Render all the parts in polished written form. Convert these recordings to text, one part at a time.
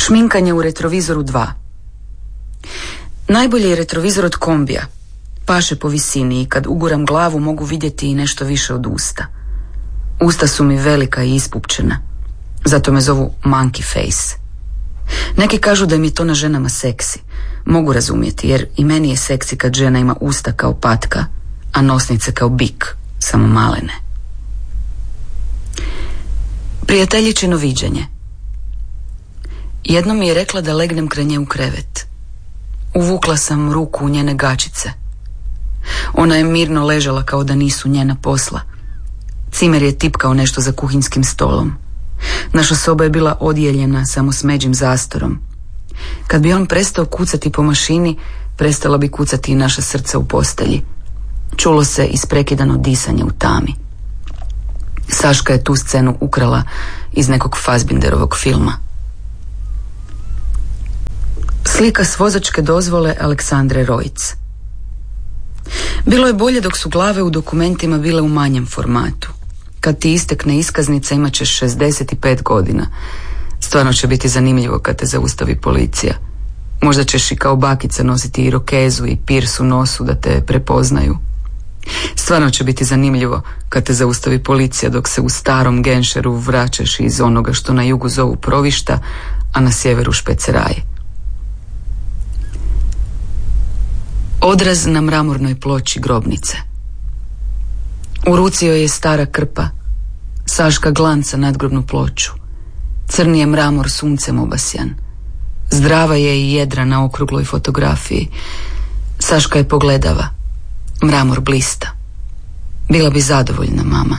Šminkanje u retrovizoru 2. Najbolji je retrovizor od kombija. Paše po visini i kad uguram glavu mogu vidjeti i nešto više od usta. Usta su mi velika i ispupčena. Zato me zovu monkey face. Neki kažu da mi je to na ženama seksi. Mogu razumjeti, jer i meni je seksi kad žena ima usta kao patka, a nosnice kao bik, samo malene. Prijateljičino viđenje. Jednom mi je rekla da legnem kraj nje u krevet. Uvukla sam ruku u njene gačice. Ona je mirno ležala kao da nisu njena posla. Cimer je tipkao nešto za kuhinskim stolom. Naša soba je bila odijeljena samo s međim zastorom. Kad bi on prestao kucati po mašini, prestala bi kucati i naša srca u postelji. Čulo se isprekidano disanje u tami. Saška je tu scenu ukrala iz nekog Fassbinderovog filma. Slika s vozačke dozvole Aleksandre Rojc. Bilo je bolje dok su glave u dokumentima bile u manjem formatu. Kad ti istekne iskaznica imat ćeš 65 godina. Stvarno će biti zanimljivo kad te zaustavi policija. Možda ćeš i kao bakica nositi irokezu i pirs u nosu da te prepoznaju. Stvarno će biti zanimljivo kad te zaustavi policija dok se u starom genšeru vraćaš iz onoga što na jugu zovu Provišta, a na sjeveru Špeceraj. Odraz na mramornoj ploči grobnice. U ruci joj je stara krpa. Saška glanca nadgrobnu ploču. Crni je mramor suncem obasjan. Zdrava je i jedra na okrugloj fotografiji. Saška je pogledava. Mramor blista. Bila bi zadovoljna mama.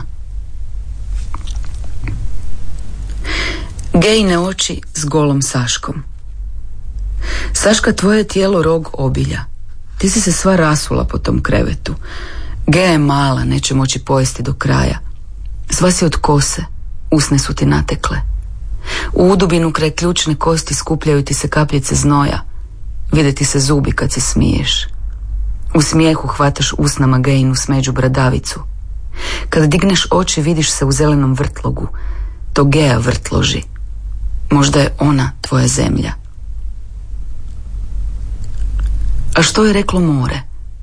Gejine oči s golom Saškom. Saška, tvoje tijelo rog obilja. Ti si se sva rasula po tom krevetu. Geja je mala, neće moći pojesti do kraja. Sva si od kose, usne su ti natekle. U udubinu kraj ključne kosti skupljaju ti se kapljice znoja. Vide ti se zubi kad se smiješ. U smijehu hvataš usnama Gejinu smeđu bradavicu. Kad digneš oči vidiš se u zelenom vrtlogu. To Geja vrtloži. Možda je ona tvoja zemlja. A što je reklo more?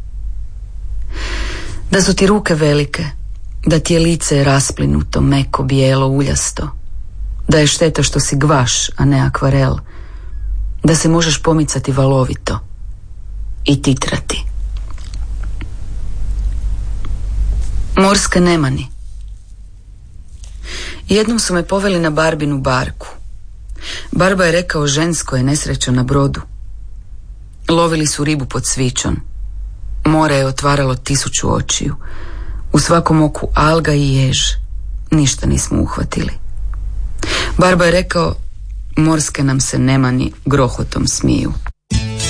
Da su ti ruke velike, da ti je lice rasplinuto, meko, bijelo, uljasto, da je šteta što si gvaš, a ne akvarel, da se možeš pomicati valovito i titrati. Morske nemani. Jednom su me poveli na Barbinu barku. Barba je rekao žensko je nesreća na brodu. Lovili su ribu pod svičom. More je otvaralo 1000 očiju. U svakom oku alga i jež. Ništa nismo uhvatili. Barba je rekao, morske nam se nemani grohotom smiju.